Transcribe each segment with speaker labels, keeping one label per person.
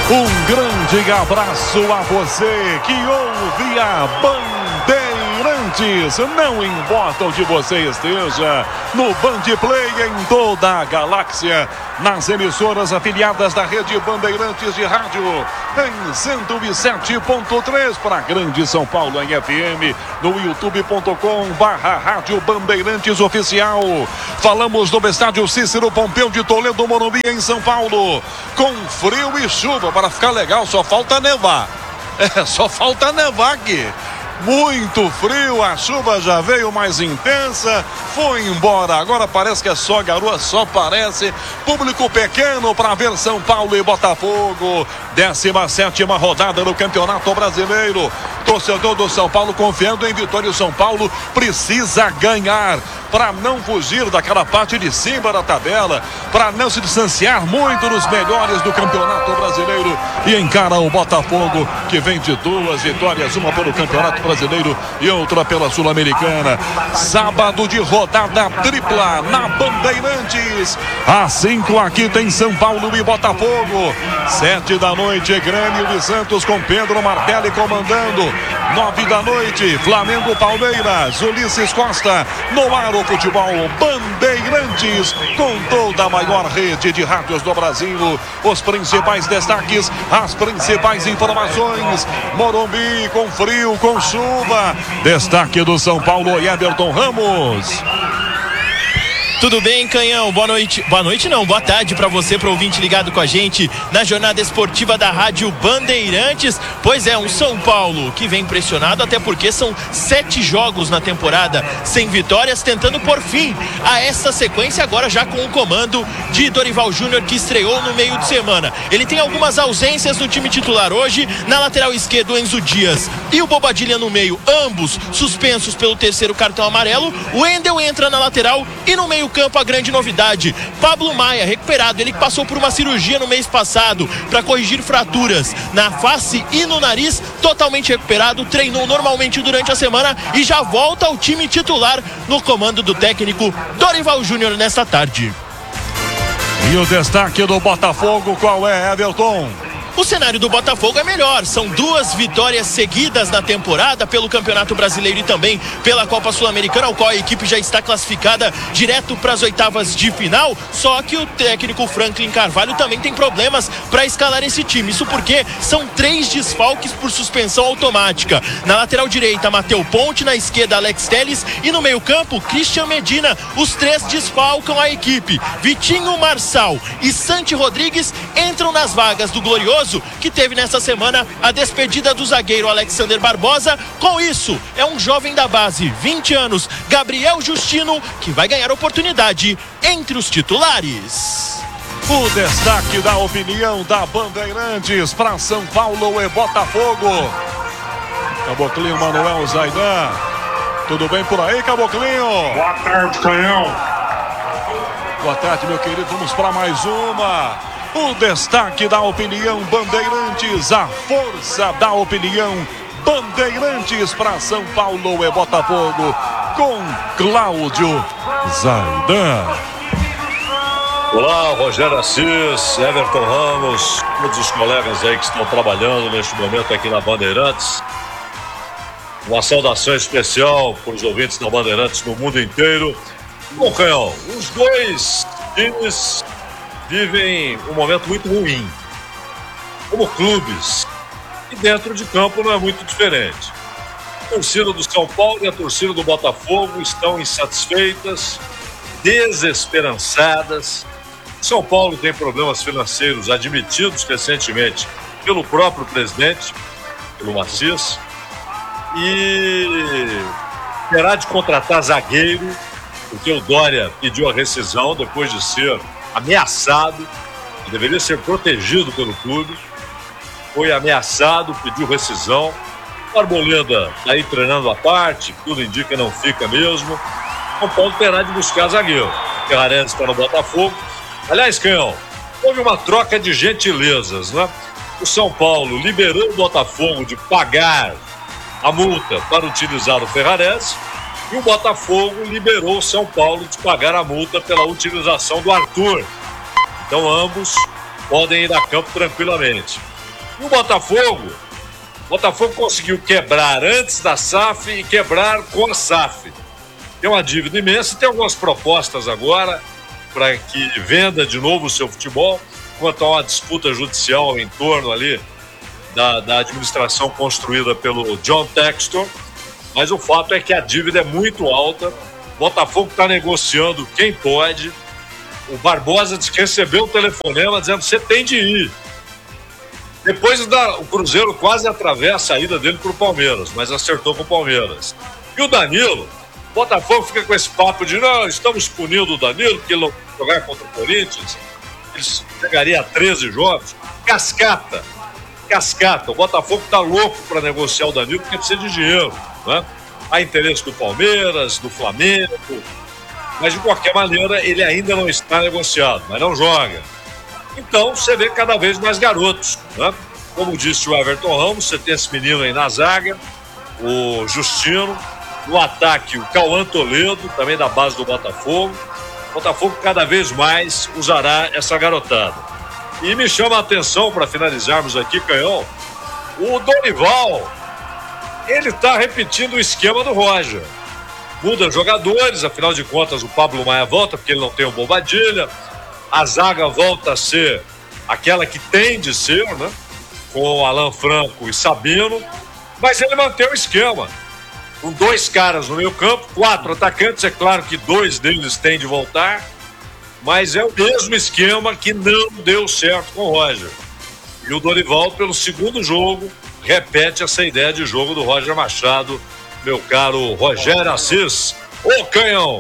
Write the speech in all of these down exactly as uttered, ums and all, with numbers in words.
Speaker 1: Um grande abraço a você que ouve a Bandeirantes. Não importa onde você esteja, no Band Play em toda a galáxia, nas emissoras afiliadas da rede Bandeirantes de rádio, em cento e sete ponto três para Grande São Paulo em F M, no youtube ponto com barra Rádio Bandeirantes Oficial. Falamos do estádio Cícero Pompeu de Toledo, Morumbi, em São Paulo, com frio e chuva. Para ficar legal, só falta nevar. É, só falta nevar aqui. Muito frio, a chuva já veio mais intensa, foi embora. Agora parece que é só garoa, só parece. Público pequeno para ver São Paulo e Botafogo. décima sétima rodada do Campeonato Brasileiro. Torcedor do São Paulo confiando em vitória. O São Paulo precisa ganhar para não fugir daquela parte de cima da tabela, para não se distanciar muito dos melhores do Campeonato Brasileiro, e encara o Botafogo, que vem de duas vitórias, uma pelo Campeonato Brasileiro e outra pela Sul-Americana. Sábado de rodada tripla na Bandeirantes. Às cinco aqui tem São Paulo e Botafogo. Sete da noite, Grêmio de Santos com Pedro Martelli comandando. Nove da noite, Flamengo Palmeiras, Ulisses Costa no ar. O futebol Bandeirantes, com toda a maior rede de rádios do Brasil. Os principais destaques, as principais informações. Morumbi com frio, com chuva. Destaque do São Paulo, Everton Ramos.
Speaker 2: Tudo bem, Canhão? Boa noite. Boa noite não, boa tarde para você, para o ouvinte ligado com a gente na jornada esportiva da Rádio Bandeirantes. Pois é, um São Paulo que vem pressionado, até porque são sete jogos na temporada sem vitórias, tentando por fim a essa sequência, agora já com o comando de Dorival Júnior, que estreou no meio de semana. Ele tem algumas ausências no time titular hoje. Na lateral esquerda, o Enzo Dias e o Bobadilha no meio, ambos suspensos pelo terceiro cartão amarelo. O Wendel entra na lateral e no meio campo a grande novidade, Pablo Maia, recuperado, ele que passou por uma cirurgia no mês passado para corrigir fraturas na face e no nariz, totalmente recuperado, treinou normalmente durante a semana e já volta ao time titular no comando do técnico Dorival Júnior nesta tarde.
Speaker 1: E o destaque do Botafogo qual é, Everton?
Speaker 2: O cenário do Botafogo é melhor, são duas vitórias seguidas na temporada pelo Campeonato Brasileiro e também pela Copa Sul-Americana, ao qual a equipe já está classificada direto para as oitavas de final. Só que o técnico Franklin Carvalho também tem problemas para escalar esse time, isso porque são três desfalques por suspensão automática. Na lateral direita, Matheus Ponte, na esquerda, Alex Telles e no meio campo, Christian Medina. Os três desfalcam a equipe. Vitinho, Marçal e Santi Rodrigues entram nas vagas do glorioso, que teve nessa semana a despedida do zagueiro Alexander Barbosa. Com isso, é um jovem da base, vinte anos, Gabriel Justino, que vai ganhar oportunidade entre os titulares.
Speaker 1: O destaque da opinião da Bandeirantes para São Paulo e Botafogo. Caboclinho Manuel Zaidan. Tudo bem por aí, Caboclinho?
Speaker 3: Boa tarde, Canhão.
Speaker 1: Boa tarde, meu querido. Vamos para mais uma. O destaque da opinião Bandeirantes, a força da opinião Bandeirantes para São Paulo e Botafogo, com Cláudio Zaidan.
Speaker 4: Olá, Rogério Assis, Everton Ramos, todos os colegas aí que estão trabalhando neste momento aqui na Bandeirantes. Uma saudação especial para os ouvintes da Bandeirantes no mundo inteiro. Bom, Canhão, os dois times vivem um momento muito ruim, como clubes, e dentro de campo não é muito diferente. A torcida do São Paulo e a torcida do Botafogo estão insatisfeitas, desesperançadas. São Paulo tem problemas financeiros admitidos recentemente pelo próprio presidente, pelo Macias, e terá de contratar zagueiro, porque o Dória pediu a rescisão depois de ser ameaçado, deveria ser protegido pelo clube, foi ameaçado, pediu rescisão. O Arboleda está aí treinando à parte, tudo indica não fica mesmo. São Paulo terá de buscar zagueiro. O Ferrarese está no Botafogo. Aliás, Canhão, houve uma troca de gentilezas, né? O São Paulo liberou o Botafogo de pagar a multa para utilizar o Ferrarese, e o Botafogo liberou o São Paulo de pagar a multa pela utilização do Arthur. Então ambos podem ir a campo tranquilamente. E o Botafogo, o Botafogo conseguiu quebrar antes da S A F e quebrar com a S A F. Tem uma dívida imensa e tem algumas propostas agora para que venda de novo o seu futebol, quanto a uma disputa judicial em torno ali da, da administração construída pelo John Textor. Mas o fato é que a dívida é muito alta. O Botafogo está negociando quem pode. O Barbosa disse que recebeu um telefonema dizendo que você tem de ir. Depois da, o Cruzeiro quase atravessa a ida dele para o Palmeiras, mas acertou com o Palmeiras. E o Danilo, o Botafogo fica com esse papo de não, estamos punindo o Danilo porque ele não jogar contra o Corinthians. Ele chegaria a treze jogos. Cascata. Cascata. O Botafogo está louco para negociar o Danilo porque precisa de dinheiro, né? Há interesse do Palmeiras, do Flamengo, mas de qualquer maneira ele ainda não está negociado, mas não joga. Então você vê cada vez mais garotos, né? Como disse o Everton Ramos, você tem esse menino aí na zaga, o Justino, no ataque o Cauã Toledo, também da base do Botafogo. O Botafogo cada vez mais usará essa garotada. E me chama a atenção, para finalizarmos aqui, Canhão, o Dorival, ele está repetindo o esquema do Roger. Muda jogadores, afinal de contas o Pablo Maia volta, porque ele não tem o Bobadilha. A zaga volta a ser aquela que tem de ser, né? Com Alan Franco e Sabino. Mas ele mantém o esquema. Com dois caras no meio campo, quatro atacantes, é claro que dois deles têm de voltar. Mas é o mesmo esquema que não deu certo com o Roger. E o Dorival, pelo segundo jogo, repete essa ideia de jogo do Roger Machado, meu caro Rogério Assis, o Canhão.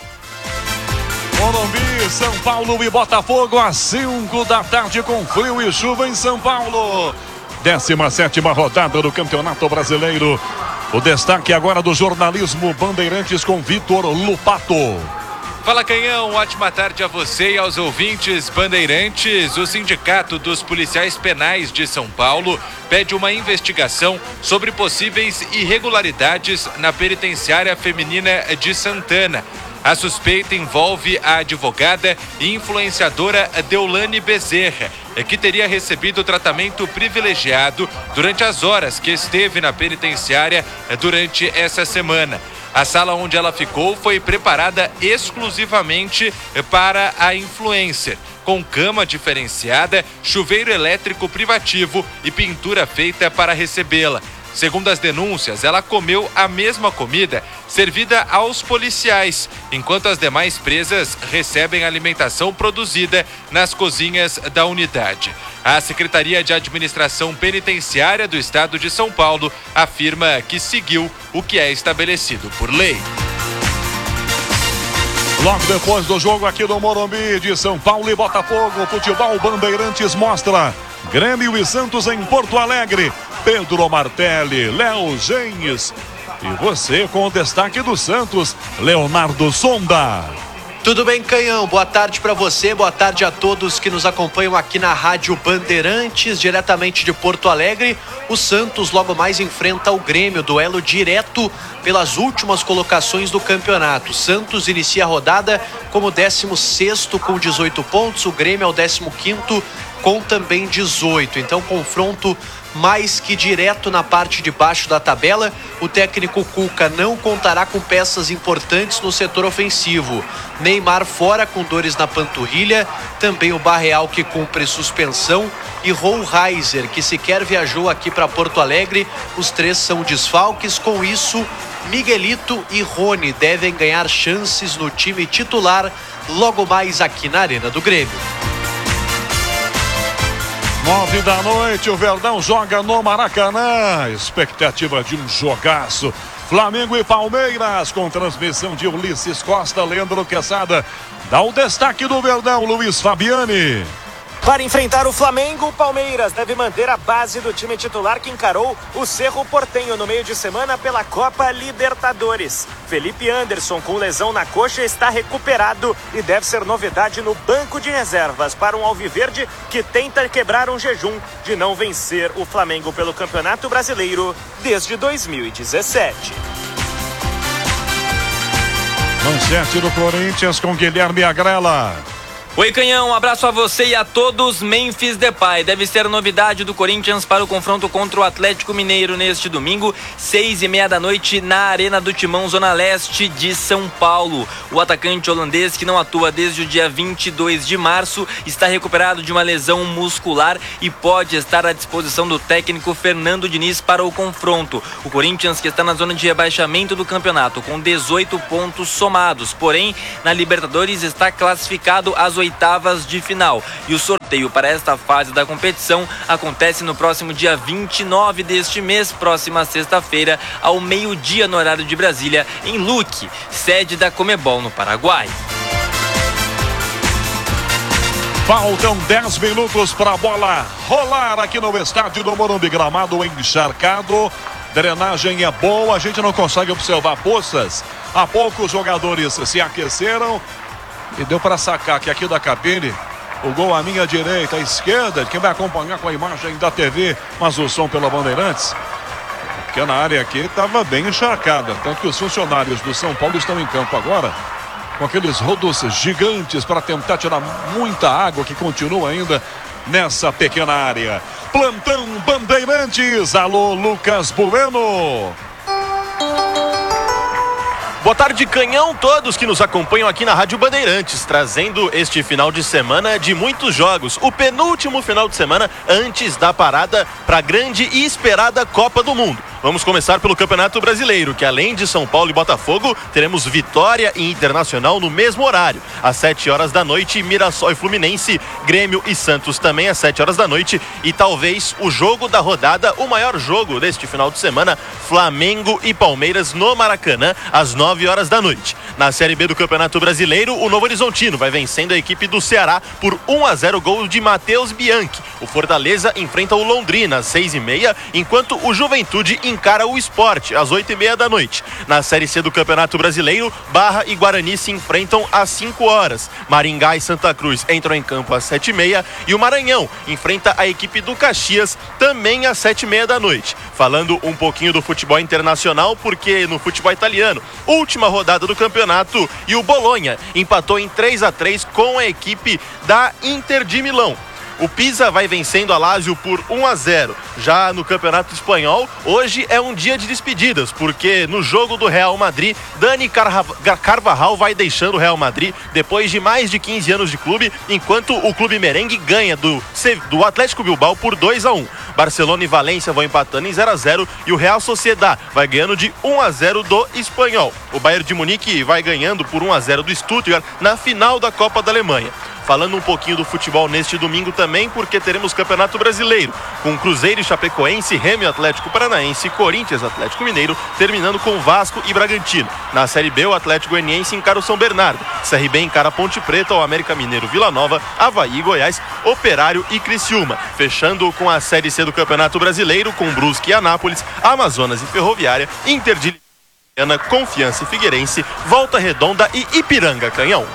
Speaker 1: Morumbi, São Paulo e Botafogo às cinco da tarde com frio e chuva em São Paulo. décima sétima rodada do Campeonato Brasileiro. O destaque agora do jornalismo Bandeirantes com Vitor Lupato.
Speaker 3: Fala, Canhão, ótima tarde a você e aos ouvintes Bandeirantes. O Sindicato dos Policiais Penais de São Paulo pede uma investigação sobre possíveis irregularidades na penitenciária feminina de Santana. A suspeita envolve a advogada e influenciadora Deolane Bezerra, que teria recebido tratamento privilegiado durante as horas que esteve na penitenciária durante essa semana. A sala onde ela ficou foi preparada exclusivamente para a influencer, com cama diferenciada, chuveiro elétrico privativo e pintura feita para recebê-la. Segundo as denúncias, ela comeu a mesma comida servida aos policiais, enquanto as demais presas recebem alimentação produzida nas cozinhas da unidade. A Secretaria de Administração Penitenciária do Estado de São Paulo afirma que seguiu o que é estabelecido por lei.
Speaker 1: Logo depois do jogo aqui no Morumbi de São Paulo e Botafogo, futebol Bandeirantes mostra Grêmio e Santos em Porto Alegre. Pedro Martelli, Léo Genes e você com o destaque do Santos, Leonardo Sonda.
Speaker 5: Tudo bem, Canhão? Boa tarde para você, boa tarde a todos que nos acompanham aqui na Rádio Bandeirantes, diretamente de Porto Alegre. O Santos logo mais enfrenta o Grêmio, duelo direto pelas últimas colocações do campeonato. O Santos inicia a rodada como décimo sexto com dezoito pontos, o Grêmio é o décimo quinto com também dezoito. Então, confronto mais que direto na parte de baixo da tabela. O técnico Cuca não contará com peças importantes no setor ofensivo. Neymar fora com dores na panturrilha, também o Barreal que cumpre suspensão e Rollheiser, que sequer viajou aqui para Porto Alegre. Os três são desfalques. Com isso, Miguelito e Rony devem ganhar chances no time titular logo mais aqui na Arena do Grêmio.
Speaker 1: Nove da noite, o Verdão joga no Maracanã. Expectativa de um jogaço. Flamengo e Palmeiras, com transmissão de Ulisses Costa, Leandro Quesada. Dá o destaque do Verdão, Luiz Fabiani.
Speaker 6: Para enfrentar o Flamengo, o Palmeiras deve manter a base do time titular que encarou o Cerro Porteño no meio de semana pela Copa Libertadores. Felipe Anderson, com lesão na coxa, está recuperado e deve ser novidade no banco de reservas para um alviverde que tenta quebrar um jejum de não vencer o Flamengo pelo Campeonato Brasileiro desde dois mil e dezessete.
Speaker 1: Manchete do Corinthians com Guilherme Agrela.
Speaker 7: Oi, Canhão, um abraço a você e a todos. Memphis Depay deve ser a novidade do Corinthians para o confronto contra o Atlético Mineiro neste domingo, seis e meia da noite, na Arena do Timão, Zona Leste de São Paulo. O atacante holandês, que não atua desde o dia vinte e dois de março, está recuperado de uma lesão muscular e pode estar à disposição do técnico Fernando Diniz para o confronto. O Corinthians, que está na zona de rebaixamento do campeonato, com dezoito pontos somados, porém, na Libertadores está classificado às oitavas de final. E o sorteio para esta fase da competição acontece no próximo dia vinte e nove deste mês, próxima sexta-feira, ao meio-dia no horário de Brasília, em Luque, sede da Conmebol no Paraguai.
Speaker 1: Faltam dez minutos para a bola rolar aqui no estádio do Morumbi. Gramado encharcado, drenagem é boa, a gente não consegue observar poças. Há pouco os jogadores se aqueceram e deu para sacar que aqui da cabine o gol à minha direita, à esquerda, quem vai acompanhar com a imagem da T V, mas o som pela Bandeirantes. Porque na área aqui estava bem encharcada, tanto que os funcionários do São Paulo estão em campo agora com aqueles rodos gigantes para tentar tirar muita água que continua ainda nessa pequena área. Plantão Bandeirantes, alô Lucas Bueno.
Speaker 2: Boa tarde, Canhão, todos que nos acompanham aqui na Rádio Bandeirantes, trazendo este final de semana de muitos jogos, o penúltimo final de semana antes da parada para a grande e esperada Copa do Mundo. Vamos começar pelo Campeonato Brasileiro, que além de São Paulo e Botafogo, teremos Vitória e Internacional no mesmo horário, às sete horas da noite, Mirassol e Fluminense, Grêmio e Santos também às sete horas da noite, e talvez o jogo da rodada, o maior jogo deste final de semana, Flamengo e Palmeiras no Maracanã, às nove horas da noite. Na Série B do Campeonato Brasileiro, o Novo Horizontino vai vencendo a equipe do Ceará por um a zero, gol de Matheus Bianchi. O Fortaleza enfrenta o Londrina às seis e meia, enquanto o Juventude encara o Sport às oito e meia da noite. Na Série C do Campeonato Brasileiro, Barra e Guarani se enfrentam às cinco horas. Maringá e Santa Cruz entram em campo às sete e meia e o Maranhão enfrenta a equipe do Caxias também às sete e meia da noite. Falando um pouquinho do futebol internacional, porque no futebol italiano, última rodada do campeonato, e o Bolonha empatou em três a três com a equipe da Inter de Milão. O Pisa vai vencendo a Lazio por um a zero. Já no Campeonato Espanhol, hoje é um dia de despedidas, porque no jogo do Real Madrid, Dani Carvajal vai deixando o Real Madrid depois de mais de quinze anos de clube, enquanto o clube merengue ganha do, do Atlético Bilbao por dois a um. Barcelona e Valência vão empatando em zero a zero e o Real Sociedad vai ganhando de um a zero do Espanhol. O Bayern de Munique vai ganhando por um a zero do Stuttgart na final da Copa da Alemanha. Falando um pouquinho do futebol neste domingo também, porque teremos Campeonato Brasileiro, com Cruzeiro e Chapecoense, Remo e Atlético Paranaense, Corinthians e Atlético Mineiro, terminando com Vasco e Bragantino. Na Série B, o Atlético Goianiense encara o São Bernardo, C R B encara Ponte Preta, o América Mineiro, Vila Nova, Avaí, Goiás, Operário e Criciúma. Fechando com a Série C do Campeonato Brasileiro, com Brusque e Anápolis, Amazonas e Ferroviária, Inter de Limeira, Confiança e Figueirense, Volta Redonda e Ipiranga, Canhão.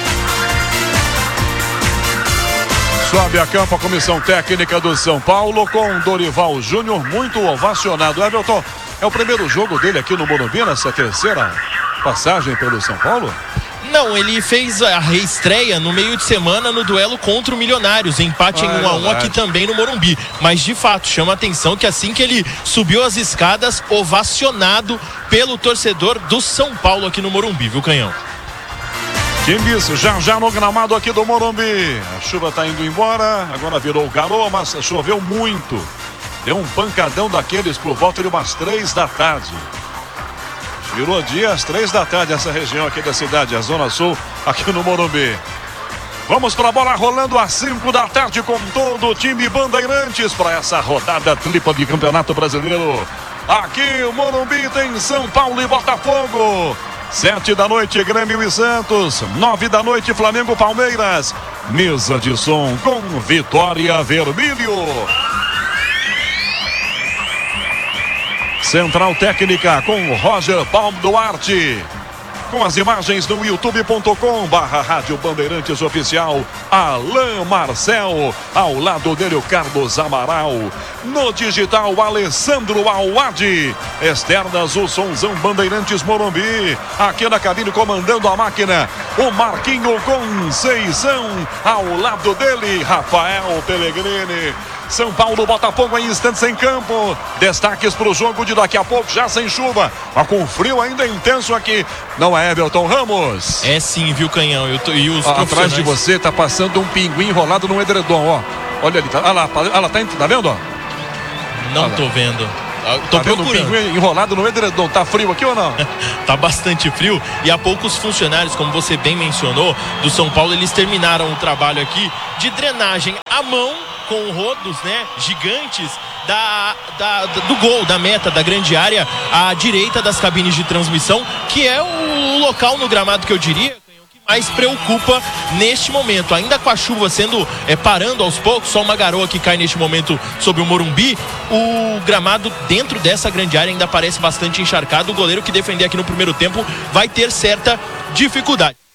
Speaker 1: Sobe a campo a comissão técnica do São Paulo com Dorival Júnior, muito ovacionado. Everton, é o primeiro jogo dele aqui no Morumbi, nessa terceira passagem pelo São Paulo?
Speaker 2: Não, ele fez a reestreia no meio de semana no duelo contra o Milionários, empate ah, em um a um aqui também no Morumbi. Mas de fato, chama a atenção que assim que ele subiu as escadas, ovacionado pelo torcedor do São Paulo aqui no Morumbi, viu, Canhão?
Speaker 1: Times já já no gramado aqui do Morumbi. A chuva tá indo embora, agora virou garoa, mas choveu muito. Deu um pancadão daqueles por volta de umas três da tarde. Virou dia às três da tarde essa região aqui da cidade, a Zona Sul, aqui no Morumbi. Vamos para a bola rolando às cinco da tarde com todo o time Bandeirantes para essa rodada tripla de Campeonato Brasileiro. Aqui o Morumbi tem São Paulo e Botafogo. Sete da noite, Grêmio e Santos. Nove da noite, Flamengo e Palmeiras. Mesa de som com Vitória Vermelho. Central técnica com Roger Palmo Duarte. com as imagens no youtube ponto com barra Rádio Bandeirantes Oficial. Alain Marcel, ao lado dele o Carlos Amaral. No digital, Alessandro Awad. Externas, o Sonzão Bandeirantes Morumbi. Aqui na cabine comandando a máquina, o Marquinho Conceição. Ao lado dele, Rafael Pellegrini. São Paulo, Botafogo em instantes em campo. Destaques para o jogo de daqui a pouco, já sem chuva, mas com frio ainda intenso aqui. Não é, Everton Ramos?
Speaker 2: É sim, viu, Canhão? Eu tô, e os
Speaker 1: ah,
Speaker 2: profissionais...
Speaker 1: Atrás de você tá passando um pinguim enrolado no edredom, ó. Olha ali, tá, olha lá, olha lá, tá, tá vendo, ó?
Speaker 2: Não
Speaker 1: olha
Speaker 2: tô
Speaker 1: lá.
Speaker 2: vendo. Tô
Speaker 1: tá vendo um pinguim enrolado no edredom? Tá frio aqui ou não?
Speaker 2: Tá bastante frio e há poucos funcionários, como você bem mencionou, do São Paulo, eles terminaram o trabalho aqui de drenagem à mão, com rodos, né, gigantes da, da, do gol, da meta, da grande área à direita das cabines de transmissão, que é o local no gramado que eu diria que mais preocupa neste momento. Ainda com a chuva sendo é, parando aos poucos, só uma garoa que cai neste momento sobre o Morumbi, o gramado dentro dessa grande área ainda parece bastante encharcado. O goleiro que defender aqui no primeiro tempo vai ter certa dificuldade.